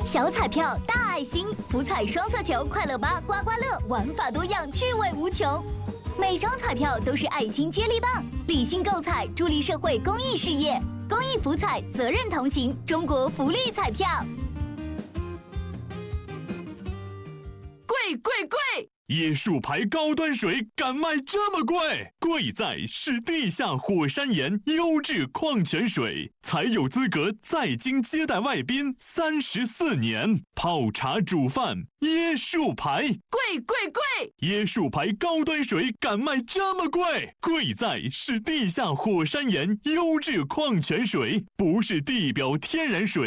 小彩票大爱心，福彩双色球，快乐吧刮刮乐，玩法多样，趣味无穷。每张彩票都是爱心接力棒，理性购彩，助力社会公益事业。公益福彩，责任同行，中国福利彩票。 贵贵贵！ 椰树牌高端水敢卖这么贵？贵在是地下火山岩优质矿泉水，才有资格在京接待外宾34年。泡茶煮饭，椰树牌， 贵贵贵！ 椰树牌高端水敢卖这么贵？贵在是地下火山岩优质矿泉水，不是地表天然水。